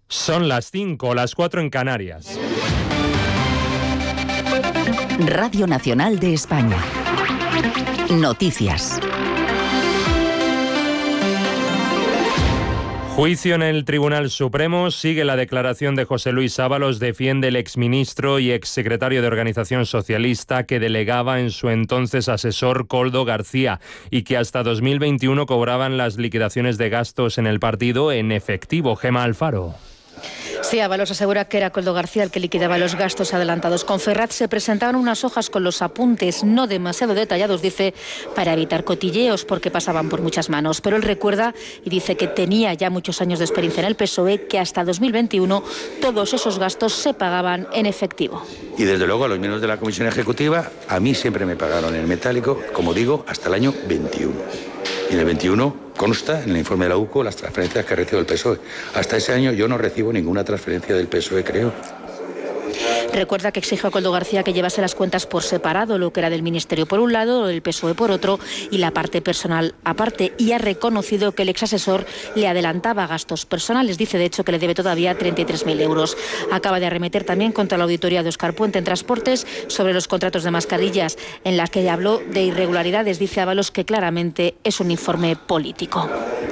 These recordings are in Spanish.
Son las 5, las 4 en Canarias. Radio Nacional de España. Noticias. Juicio en el Tribunal Supremo. Sigue la declaración de José Luis Ábalos. Defiende el exministro y exsecretario de Organización Socialista que delegaba en su entonces asesor Koldo García y que hasta 2021 cobraban las liquidaciones de gastos en el partido en efectivo. Gemma Alfaro. Sí, Ábalos asegura que era Koldo García el que liquidaba los gastos adelantados. Con Ferraz se presentaron unas hojas con los apuntes no demasiado detallados, dice, para evitar cotilleos porque pasaban por muchas manos. Pero él recuerda y dice que tenía ya muchos años de experiencia en el PSOE, que hasta 2021 todos esos gastos se pagaban en efectivo. Y desde luego a los miembros de la Comisión Ejecutiva, a mí siempre me pagaron en metálico, como digo, hasta el año 21. Y en el 21 consta en el informe de la UCO las transferencias que recibe el PSOE. Hasta ese año yo no recibo ninguna transferencia del PSOE, creo. Recuerda que exigió a Koldo García que llevase las cuentas por separado, lo que era del Ministerio por un lado, el PSOE por otro y la parte personal aparte, y ha reconocido que el exasesor le adelantaba gastos personales. Dice de hecho que le debe todavía 33.000 euros. Acaba de arremeter también contra la auditoría de Óscar Puente en Transportes sobre los contratos de mascarillas, en la que habló de irregularidades. Dice Ábalos que claramente es un informe político.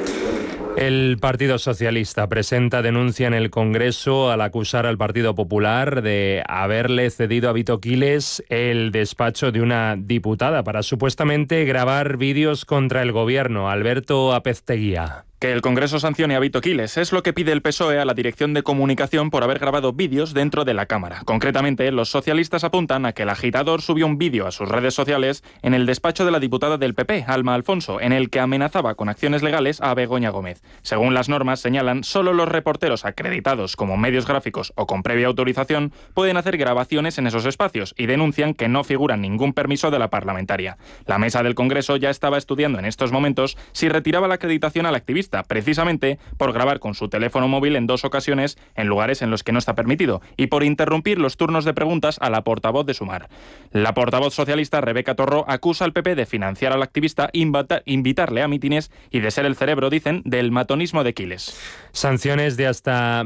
El Partido Socialista presenta denuncia en el Congreso al acusar al Partido Popular de haberle cedido a Vito Quiles el despacho de una diputada para supuestamente grabar vídeos contra el gobierno. Alberto Apezteguía. Que el Congreso sancione a Vito Quiles es lo que pide el PSOE a la Dirección de Comunicación por haber grabado vídeos dentro de la Cámara. Concretamente, los socialistas apuntan a que el agitador subió un vídeo a sus redes sociales en el despacho de la diputada del PP, Alma Alfonso, en el que amenazaba con acciones legales a Begoña Gómez. Según las normas, señalan, solo los reporteros acreditados como medios gráficos o con previa autorización pueden hacer grabaciones en esos espacios y denuncian que no figura ningún permiso de la parlamentaria. La mesa del Congreso ya estaba estudiando en estos momentos si retiraba la acreditación al activista, precisamente por grabar con su teléfono móvil en 2 ocasiones en lugares en los que no está permitido y por interrumpir los turnos de preguntas a la portavoz de Sumar. La portavoz socialista Rebeca Torró acusa al PP de financiar al activista, invitarle a mítines y de ser el cerebro, dicen, del matonismo de Quiles. Sanciones de hasta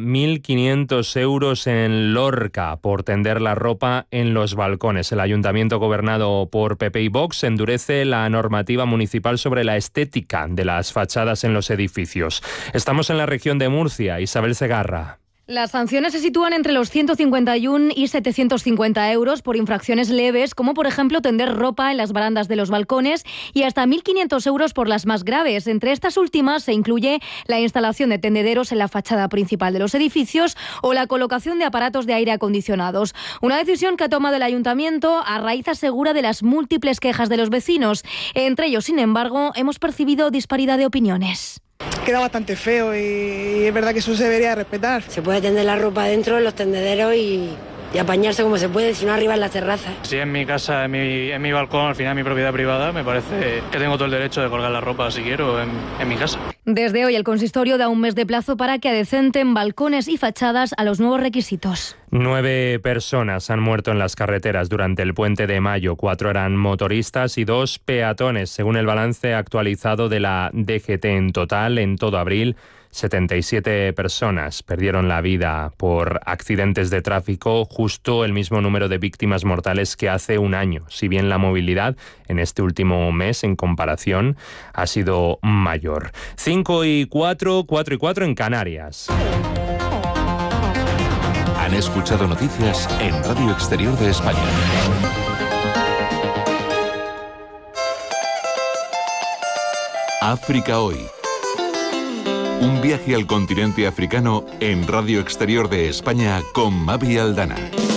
1.500 euros en Lorca por tender la ropa en los balcones. El ayuntamiento gobernado por PP y Vox endurece la normativa municipal sobre la estética de las fachadas en los edificios. Estamos en la región de Murcia. Isabel Segarra. Las sanciones se sitúan entre los 151 y 750 euros por infracciones leves, como por ejemplo tender ropa en las barandas de los balcones, y hasta 1.500 euros por las más graves. Entre estas últimas se incluye la instalación de tendederos en la fachada principal de los edificios o la colocación de aparatos de aire acondicionados. Una decisión que ha tomado el ayuntamiento a raíz, asegura, de las múltiples quejas de los vecinos. Entre ellos, sin embargo, hemos percibido disparidad de opiniones. Queda bastante feo y es verdad que eso se debería respetar. Se puede tender la ropa dentro de los tendederos y apañarse como se puede, si no arriba en la terraza. Si en mi casa, en mi balcón, al final mi propiedad privada, me parece que tengo todo el derecho de colgar la ropa si quiero en mi casa. Desde hoy el consistorio da un mes de plazo para que adecenten balcones y fachadas a los nuevos requisitos. 9 personas han muerto en las carreteras durante el puente de mayo. 4 eran motoristas y 2 peatones, según el balance actualizado de la DGT. En total, en todo abril, 77 personas perdieron la vida por accidentes de tráfico, justo el mismo número de víctimas mortales que hace un año. Si bien la movilidad en este último mes, en comparación, ha sido mayor. 5 y 4, 4 y 4 en Canarias. Han escuchado noticias en Radio Exterior de España. África Hoy. Un viaje al continente africano en Radio Exterior de España con Mavi Aldana.